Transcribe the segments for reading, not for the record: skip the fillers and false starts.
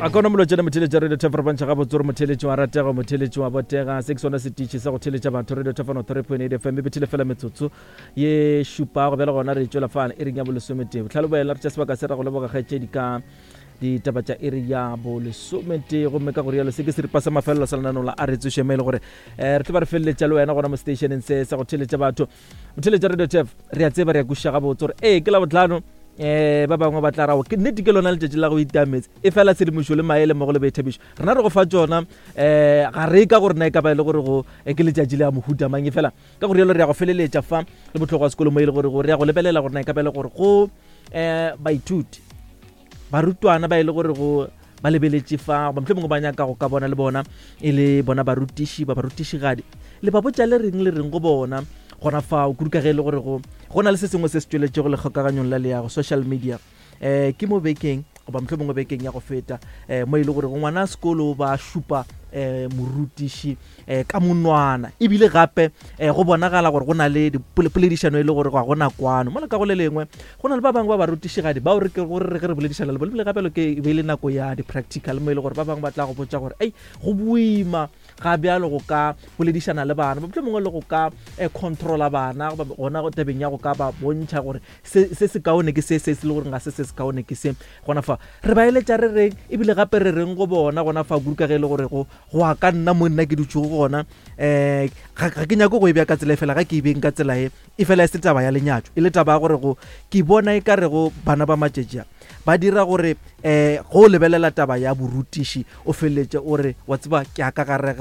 a kona molo tsena motheletša radio tafara bantšha ga botsore motheletši wa ratega motheletši wa botega se ke sona setitši sa go theletša batho radio tafano 3.8 FM betile fela metsotso ye šupa go bela gona re tšwela fana e reng ya bolesomete botlhale boela re tša sebaka se ra go leboga kgaetšedi ka ditaba tša ere ya bolesomete gomme ka gore yalo se ke se re pasa mafelelo sa lenanong la a re tsoše maele gore re tle ba re feleletša le wena gona mo stationeng se sa go theletša batho motheletša radio taf re a tseba re a kuša ga botse gore ke la botlhano ba bangwe ba tla rago ke nnete ke lona letšatši la go itametse e fela tshedimošo le maele mo go le baithabišo rena re go fa tsona ga re ka gore na e ka ba e le gore go ke letšatši le ya mohuta mang e fela ka gore yalo re ya go feleletša fa le botlhokwa wa sekolo mo e le gore re ya go lebelela gore na e ka ba e le gore go baithuti barutwana ba e le gore go ba lebeletše fa ba mhle mongwe ba nyaka go ka bona le bona e le bona barutišigadi le ba botša le reng go bona gona fa o kuduka ge e le gore go na le se sengwe se se tšweletše go le kgokaganyong la le yago social media ke mo bekeng goba mhle mongwe bekeng ya go feta mo e le gore ngwana sekolo ba šupa morutiši ka monwana ebile gape go bonagala gore go na le poledišano e le gore ga gona kwano mola ka go le lengwe go na le ba bangwe ba barutišigadi bao re re boledišana le bone gape ke be le nako ya di-practical mo e le gore ba bangwe ba tla go botša gore go boima ga bjalo go ka boledišana le bana ba mtle mongwe le go ka controla bana gona go tabeng ya go ka ba bontšha gore se se kaone ke se le gore ga se kaone ke se gona fa re ba eletša re reng ebile gape re reng go bona gona fa guruka ge e le gore go a ka nna mo nna ke dutšego gona ga ke nyako go e bja ka tsela e fela ga ke e beng ka tsela e fela e se taba ya lenyatšo e le taba ya gore ke bona e ka re go bana ba matšetšea ba dira gore go lebelela taba ya borutiši o feleletše o re wa tseba ke a ka gare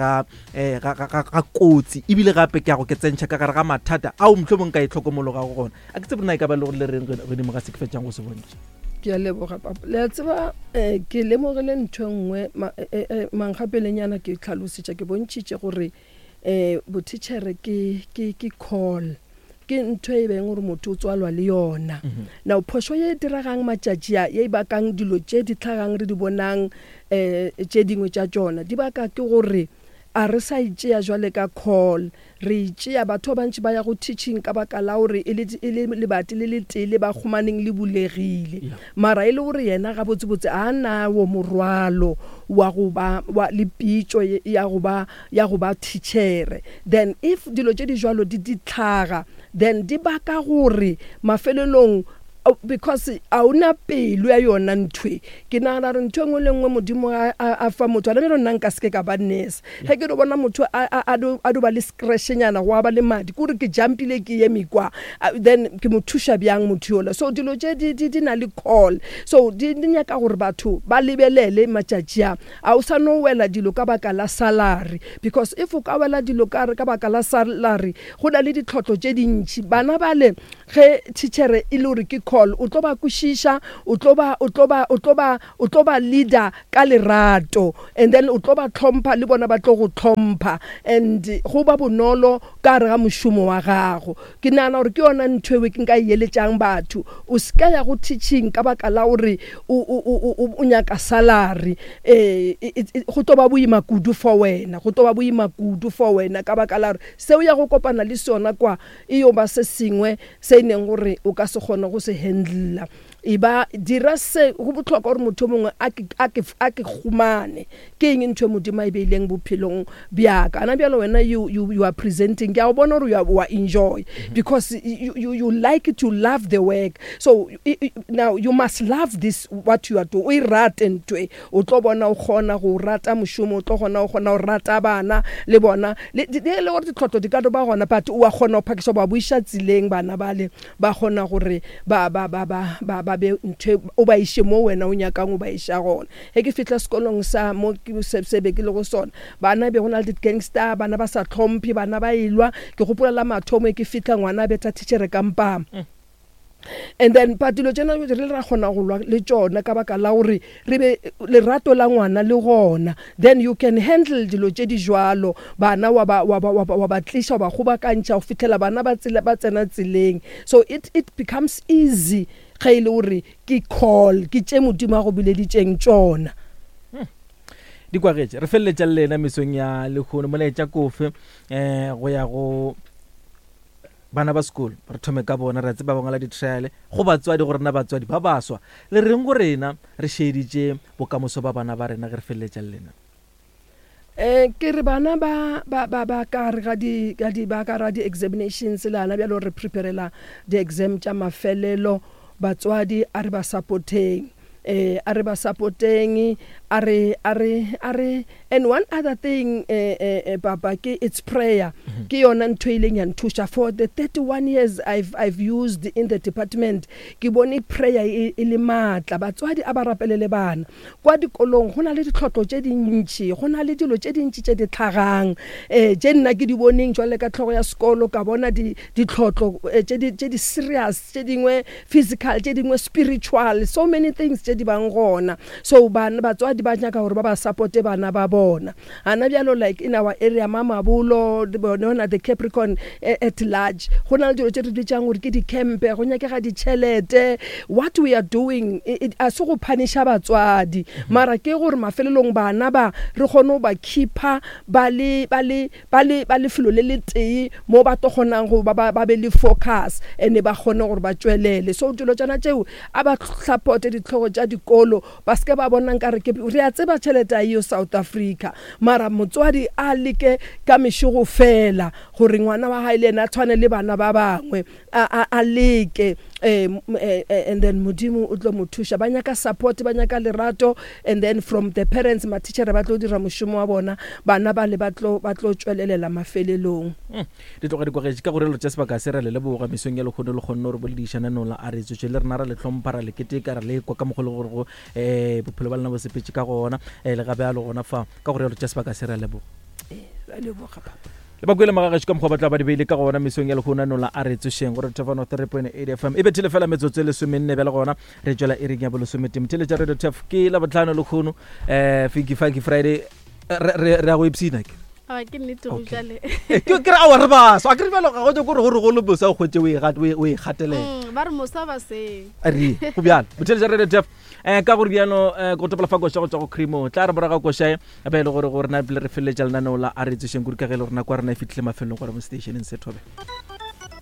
ga kotsi ebile gape ke a go ke tsentšha ka gare ga mathata ao mohlomong ka e tlhokomologa go gona a ke tsebe na e ka ba le gore le reng godimo ga se ke fetšang go se bontše ke a leboga papa le a tseba ke lemogile ntho nngwe mangapelenyana ke tlhalositša ke bontšitše gore bothitšhere ke call ke ntho e beng gore motho o tswalwa le yona now phošo ye diragang matšatši ye bakang dilo tše di tlhagang re di bonang tše dingwe tša tšona di baka ke gore a re sa itšea jwale ka call re itšea batho ba bantši ba ya go teaching ka baka la gore e le lebati le letele ba kgomaneng le bulegile mara e le gore yena ga botsebotse a nawo morwalo wa go ba le pitšo ya go ba teachere then if dilo tše di jwalo di tlhaga then di baka gore mafelelong because a una pelo ya yona ntwe ke nagana re ntwe ngwe le ngwe modimo a fa motho a le nna nka se ka ba nurse he ke re bona motho a do ba le scratchnyana go ba le madi kore ke jumpile ke ye mikwa then ke mothusha byang motho yola so dilo tše di na le call so di nyaka gore batho ba lebelele matšatši a o sa no wela dilo ka baka la salary because if o ka wela dilo ka baka la salary go na le ditlhotlo tše dintši bana bale ge teacher e le gore ke call o tlo ba kushisha o tlo ba leader ka lerato and then o tlo ba tlhompha le bona ba tlo go tlhompha and go ba bonolo ka re ga mošomo wa gago ke nana gore ke yona ntho e ke nka yeletšang batho o ska ya go teaching ka baka la gore o nyaka salary go tlo ba boima kudu for wena ka baka la gore seo ya go kopana le sona kwa e yo ba se sengwe se neng gore o ka se kgona go se handla iba dira se go botlhokwa gore motho mongwe a ke khumane ke eng ntho modimo e beileng bophelong bjaka ana bjalo wena you are presenting ya bona gore you are enjoy because you like to love the work so now you must love this what you are doing we rat ntwe o tlo bona o gona go rata mošomo o tlo gona go rata bana le bona le gore ditlhotlo di ka do ba gona but o a gona go phakisa ba buisha tsileng bana bale ba gona gore ba be ntwe o ba ishe mo wena o nyakang o ba isha gona he ke fitla sekolong sa mo ke sebe ke le go sona bana be gona le gangster bana ba sa tlhomphi bana ba ilwa ke gopola la mathomo ke fitla ngwana beta teacher ka mpama and then patilo tsena re ra gona go lwa le tsona ka baka la gore re be le rato la ngwana le gona then you can handle dilo tše di jwalo bana wa ba tlisha ba go ba kantša go fitela bana ba tsena tseleng so it becomes easy ga ile gore ke call ke tše modimo go bileditšeng tsona di kwagetse re felletša le lena mesong ya lekgono molaetša kofe go ya go bana ba sekolo re thome ka bona re tseba bangala di-trial go batswadi gore na batswadi ba baswa le reng go rena re sheditše bokamoso ba bana ba rena ge re feleletša le lena ke re bana ba ka re ga di-examinations le ana bjalo re preparela di-exam tša mafelelo batswadi a re ba supporteng and one other thing papa it's prayer ke yona ntho ileng ya nthusha for the 31 years I've used in the department ke bone prayer e le matla batswadi a ba rapelele bana kwa dikolong gona le ditlhotlo tše dintši gona le dilo tše dintši tše di tlhagang tše nna ke di boneng jwale ka tlhogo ya sekolo ka bona ditlhotlo tše di serious tše dingwe physical tše dingwe spiritual so many things tše di bang gona so bana batswadi ba nyaka gore ba ba supporte bana ba bona ana bjalo like in our area Mamabulo bona the Capricorn at large gona le dilo tše re ditšang gore ke di camp go nyakega ditšhelete what we are doing a se go punisha batswadi mara ke gore mafelelong bana ba re kgone ba keeper ba le filo le le tee mo ba to kgonang go ba be le focus ene ba kgone gore ba tswelele so dilo tsana tšeo a ba support ditlhogo tša dikolo ba se ba bona nkare ke re a tseba tšhelete yo South Africa mara motswadi a leke ka mešogo fela gore ngwana wa hae le ena tshwane le bana ba bangwe a leke and then modimo o tlo mothusha ba nyaka support ba nyaka lerato and then from the parents ma teacher ba tlo dira moshomo wa bona bana ba le ba tlo tswelelela mafelelong di tloga di kwagetse ka gore lo tseba ka sera le boga mesong ya le khone gore bo le dishana nola a re tswe le rena ra le tlhompara le keteka ra le kwa ka mogolo gore go bophelo ba lena bo sepetse ka gona le gabe a le gona fa ka gore lo tseba ka sera le boga le boga papa le ba kwele magaga ka mkhoba tla ba di beile ka gona mesong ya le khona nola a re tsweng gore Tefano 3.8 FM e bethile fela metsotso le 14 bele gona re tswela e reng ya bolo 17 tele tja radio tef ke la botlhano le khono Funky Friday re a go ipsina ke ke nnete go jale ke ra wa re ba so a ke re belo ga go gore go le bosa go gotse we gatelela ba re mosa ba se ari go bjana botele tja radio tef ka gore bjano go topela fa go tsa go cremo tla re boraga go shae a be le gore na re feleletša lena no la a re tsweng ka ge le rena kwa rena e fitlhile mafelong gore mo stationeng se thobe